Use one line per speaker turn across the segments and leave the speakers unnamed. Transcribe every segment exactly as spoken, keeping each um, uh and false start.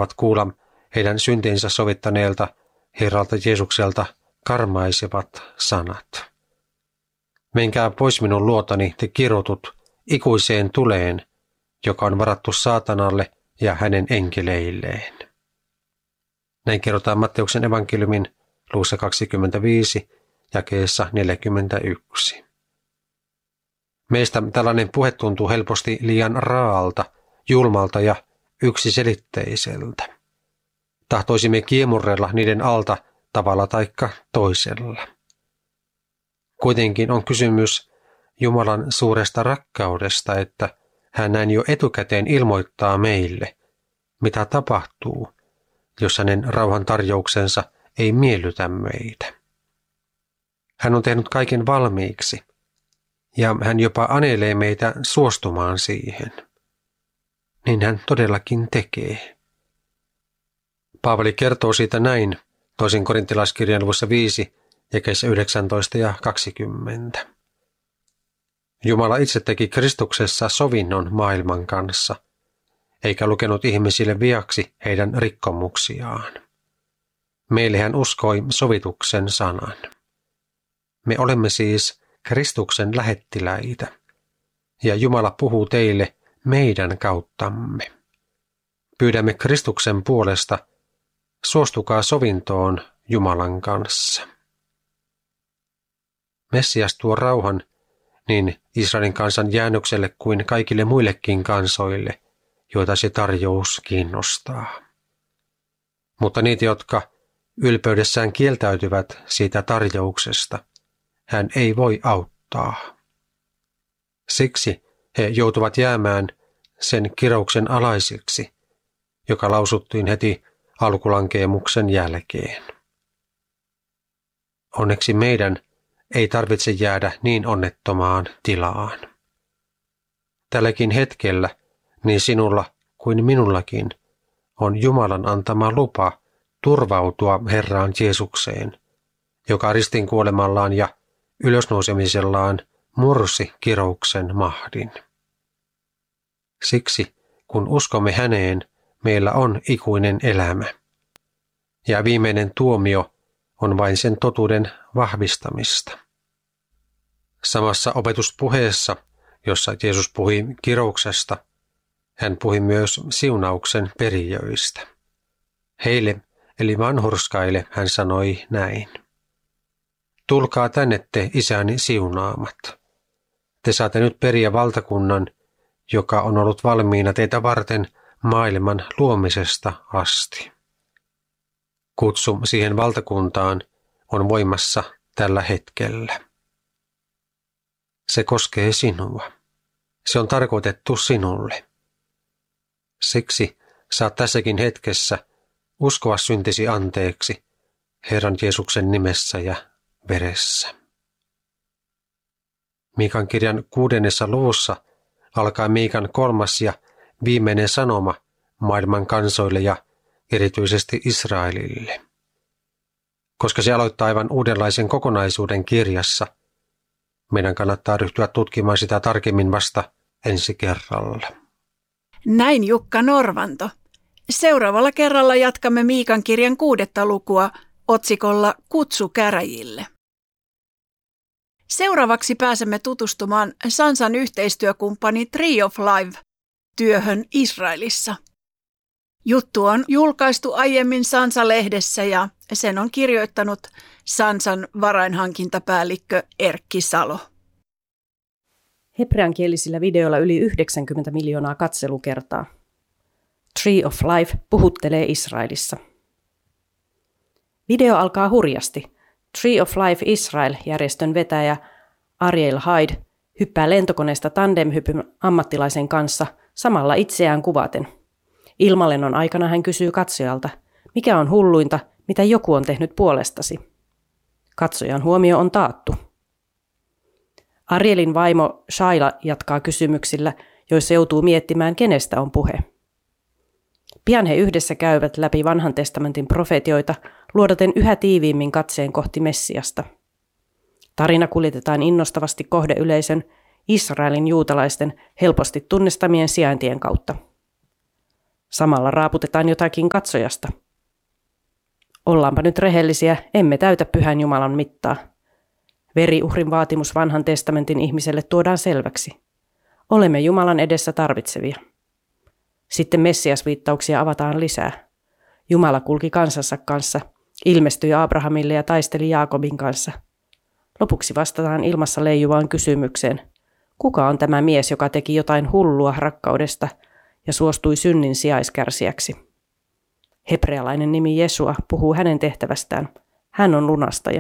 saavat kuulla heidän syntinsä sovittaneelta Herralta Jeesukselta karmaisevat sanat. Menkää pois minun luotani, te kirotut, ikuiseen tuleen, joka on varattu saatanalle ja hänen enkeleilleen. Näin kerrotaan Matteuksen evankeliumin luvussa kaksikymmentäviisi, jakeessa neljäkymmentäyksi. Meistä tällainen puhe tuntuu helposti liian raalta, julmalta ja yksiselitteiseltä. Tahtoisimme kiemurrella niiden alta tavalla taikka toisella. Kuitenkin on kysymys Jumalan suuresta rakkaudesta, että hän näin jo etukäteen ilmoittaa meille, mitä tapahtuu, jos hänen rauhan tarjouksensa ei miellytä meitä. Hän on tehnyt kaiken valmiiksi, ja hän jopa anelee meitä suostumaan siihen. Niin hän todellakin tekee. Paavali kertoo siitä näin toisen korintilaiskirjan luvussa viisi, jakeissa yhdeksäntoista ja kaksikymmentä. Jumala itse teki Kristuksessa sovinnon maailman kanssa, eikä lukenut ihmisille viaksi heidän rikkomuksiaan. Meille hän uskoi sovituksen sanan. Me olemme siis Kristuksen lähettiläitä, ja Jumala puhuu teille meidän kauttamme. Pyydämme Kristuksen puolesta, suostukaa sovintoon Jumalan kanssa. Messias tuo rauhan niin Israelin kansan jäännökselle kuin kaikille muillekin kansoille, joita se tarjous kiinnostaa. Mutta niitä, jotka ylpeydessään kieltäytyvät siitä tarjouksesta, hän ei voi auttaa. Siksi he joutuvat jäämään sen kirouksen alaisiksi, joka lausuttiin heti alkulankeemuksen jälkeen. Onneksi meidän ei tarvitse jäädä niin onnettomaan tilaan. Tälläkin hetkellä niin sinulla kuin minullakin on Jumalan antama lupa turvautua Herraan Jeesukseen, joka ristin kuolemallaan ja ylösnousemisellaan mursi kirouksen mahdin. Siksi, kun uskomme häneen, meillä on ikuinen elämä. Ja viimeinen tuomio on vain sen totuuden vahvistamista. Samassa opetuspuheessa, jossa Jeesus puhui kirouksesta, hän puhui myös siunauksen perijöistä. Heille, eli vanhurskaille, hän sanoi näin. Tulkaa tänne te isäni siunaamat. Te saatte nyt periä valtakunnan, joka on ollut valmiina teitä varten maailman luomisesta asti. Kutsu siihen valtakuntaan on voimassa tällä hetkellä. Se koskee sinua. Se on tarkoitettu sinulle. Siksi saat tässäkin hetkessä uskoa syntisi anteeksi Herran Jeesuksen nimessä ja veressä. Miikan kirjan kuudennessa luvussa alkaa Miikan kolmas ja viimeinen sanoma maailman kansoille ja erityisesti Israelille. Koska se aloittaa aivan uudenlaisen kokonaisuuden kirjassa, meidän kannattaa ryhtyä tutkimaan sitä tarkemmin vasta ensi kerralla.
Näin Jukka Norvanto. Seuraavalla kerralla jatkamme Miikan kirjan kuudetta lukua otsikolla Kutsu käräjille. Seuraavaksi pääsemme tutustumaan Sansan yhteistyökumppani Tree of Life-työhön Israelissa. Juttu on julkaistu aiemmin Sansa-lehdessä ja sen on kirjoittanut Sansan varainhankintapäällikkö Erkki Salo.
Hebreankielisillä videoilla yli yhdeksänkymmentä miljoonaa katselukertaa. Tree of Life puhuttelee Israelissa. Video alkaa hurjasti. Tree of Life Israel-järjestön vetäjä Ariel Hyde hyppää lentokoneesta tandemhypyn ammattilaisen kanssa samalla itseään kuvaten. Ilmalennon aikana hän kysyy katsojalta, mikä on hulluinta, mitä joku on tehnyt puolestasi. Katsojan huomio on taattu. Arielin vaimo Shaila jatkaa kysymyksillä, joissa joutuu miettimään, kenestä on puhe. Pian he yhdessä käyvät läpi vanhan testamentin profeetioita, luodaten yhä tiiviimmin katseen kohti Messiasta. Tarina kuljetetaan innostavasti kohdeyleisön, Israelin juutalaisten helposti tunnistamien sijaintien kautta. Samalla raaputetaan jotakin katsojasta. Ollaanpa nyt rehellisiä, emme täytä Pyhän Jumalan mittaa. Veriuhrin vaatimus vanhan testamentin ihmiselle tuodaan selväksi. Olemme Jumalan edessä tarvitsevia. Sitten Messias-viittauksia avataan lisää. Jumala kulki kansansa kanssa, ilmestyi Abrahamille ja taisteli Jaakobin kanssa. Lopuksi vastataan ilmassa leijuvaan kysymykseen. Kuka on tämä mies, joka teki jotain hullua rakkaudesta ja suostui synnin sijaiskärsijäksi? Hebrealainen nimi Jesua puhuu hänen tehtävästään. Hän on lunastaja.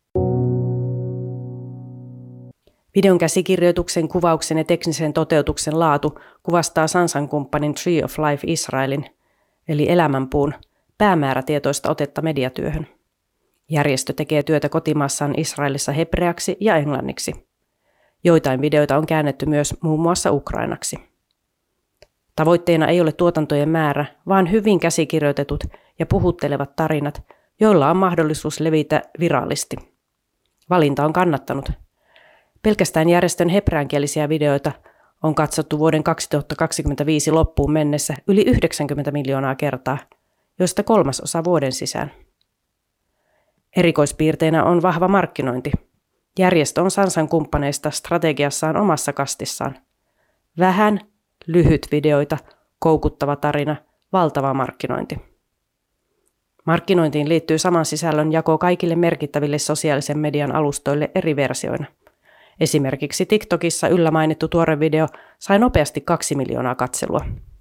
Videon käsikirjoituksen, kuvauksen ja teknisen toteutuksen laatu kuvastaa Sansan kumppanin Tree of Life Israelin, eli elämänpuun, päämäärätietoista otetta mediatyöhön. Järjestö tekee työtä kotimaassaan Israelissa hebreaksi ja englanniksi. Joitain videoita on käännetty myös muun muassa ukrainaksi. Tavoitteena ei ole tuotantojen määrä, vaan hyvin käsikirjoitetut ja puhuttelevat tarinat, joilla on mahdollisuus levitä virallisti. Valinta on kannattanut. Pelkästään järjestön hebreankielisiä videoita on katsottu vuoden kaksituhattakaksikymmentäviisi loppuun mennessä yli yhdeksänkymmentä miljoonaa kertaa, joista kolmasosa vuoden sisään. Erikoispiirteinä on vahva markkinointi. Järjestö on Sansan kumppaneista strategiassaan omassa kastissaan. Vähän, lyhyt videoita, koukuttava tarina, valtava markkinointi. Markkinointiin liittyy saman sisällön jako kaikille merkittäville sosiaalisen median alustoille eri versioina. Esimerkiksi TikTokissa yllä mainittu tuore video sai nopeasti kaksi miljoonaa katselua.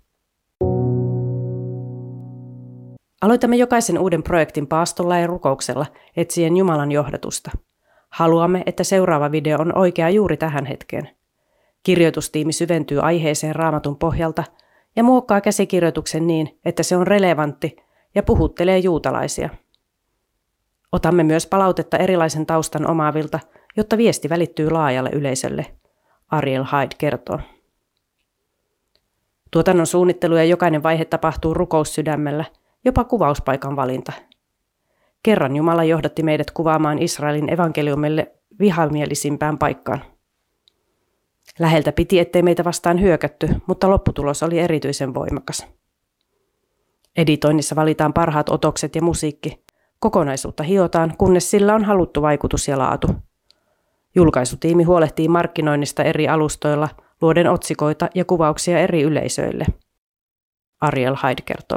Aloitamme jokaisen uuden projektin paastolla ja rukouksella etsien Jumalan johdatusta. Haluamme, että seuraava video on oikea juuri tähän hetkeen. Kirjoitustiimi syventyy aiheeseen Raamatun pohjalta ja muokkaa käsikirjoituksen niin, että se on relevantti ja puhuttelee juutalaisia. Otamme myös palautetta erilaisen taustan omaavilta, jotta viesti välittyy laajalle yleisölle, Ariel Hyde kertoo. Tuotannon suunnittelu ja jokainen vaihe tapahtuu rukoussydämellä, jopa kuvauspaikan valinta. Kerran Jumala johdatti meidät kuvaamaan Israelin evankeliumille vihamielisimpään paikkaan. Läheltä piti, ettei meitä vastaan hyökätty, mutta lopputulos oli erityisen voimakas. Editoinnissa valitaan parhaat otokset ja musiikki. Kokonaisuutta hiotaan, kunnes sillä on haluttu vaikutus ja laatu. Julkaisutiimi huolehtii markkinoinnista eri alustoilla, luoden otsikoita ja kuvauksia eri yleisöille. Ariel Hyde kertoo.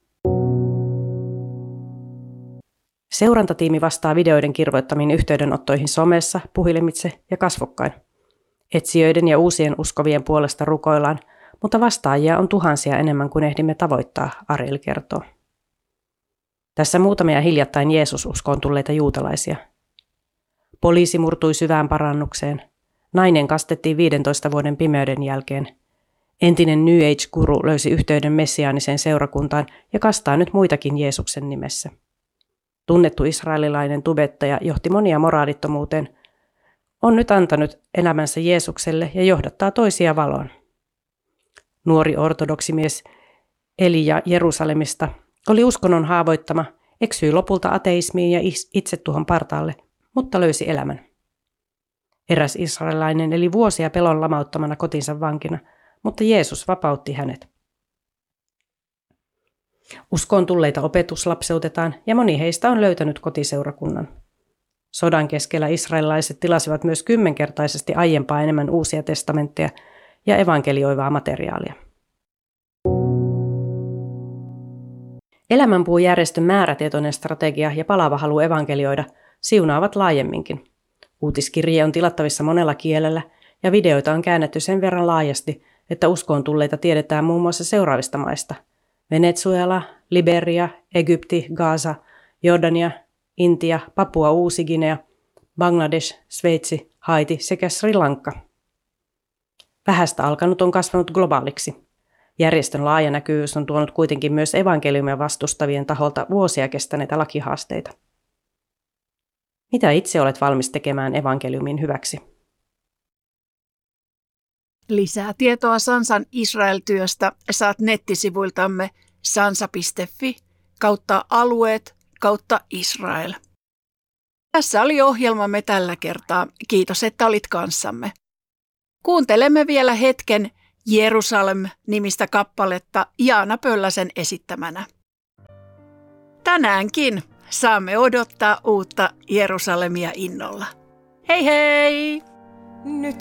Seurantatiimi vastaa videoiden kirvoittamiin yhteydenottoihin somessa, puhelimitse ja kasvokkain. Etsijöiden ja uusien uskovien puolesta rukoillaan, mutta vastaajia on tuhansia enemmän kuin ehdimme tavoittaa, Ariel kertoo. Tässä muutamia hiljattain Jeesus-uskoon tulleita juutalaisia. Poliisi murtui syvään parannukseen. Nainen kastettiin viidentoista vuoden pimeyden jälkeen. Entinen New Age-guru löysi yhteyden messiaaniseen seurakuntaan ja kastaa nyt muitakin Jeesuksen nimessä. Tunnettu israelilainen tubettaja johti monia moraalittomuuteen, on nyt antanut elämänsä Jeesukselle ja johdattaa toisia valoon. Nuori ortodoksimies Elia Jerusalemista oli uskonnon haavoittama, eksyi lopulta ateismiin ja itsetuhon partaalle, mutta löysi elämän. Eräs israelilainen eli vuosia pelon lamauttamana kotinsa vankina, mutta Jeesus vapautti hänet. Uskoon tulleita opetuslapseutetaan ja moni heistä on löytänyt kotiseurakunnan. Sodan keskellä israelilaiset tilasivat myös kymmenkertaisesti aiempaa enemmän uusia testamentteja ja evankelioivaa materiaalia. Elämänpuujärjestön määrätietoinen strategia ja palava halu evankelioida siunaavat laajemminkin. Uutiskirje on tilattavissa monella kielellä ja videoita on käännetty sen verran laajasti, että uskoon tulleita tiedetään muun muassa seuraavista maista: Venezuela, Liberia, Egypti, Gaza, Jordania, Intia, Papua Uusi-Guinea, Bangladesh, Sveitsi, Haiti sekä Sri Lanka. Vähästä alkanut on kasvanut globaaliksi. Järjestön laaja näkyvyys on tuonut kuitenkin myös evankeliumia vastustavien taholta vuosia kestäneitä lakihaasteita. Mitä itse olet valmis tekemään evankeliumin hyväksi?
Lisää tietoa Sansan Israel-työstä saat nettisivuiltamme sansa piste fi kautta alueet kautta Israel. Tässä oli ohjelmamme tällä kertaa. Kiitos, että olit kanssamme. Kuuntelemme vielä hetken Jerusalem-nimistä kappaletta Jaana Pölläsen esittämänä. Tänäänkin saamme odottaa uutta Jerusalemia innolla. Hei hei!
Nyt